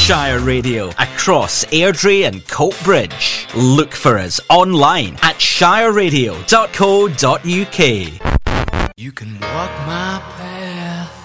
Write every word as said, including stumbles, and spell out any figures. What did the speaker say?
Shire Radio across Airdrie and Coatbridge. Look for us online at shire radio dot co dot uk. You can walk my path.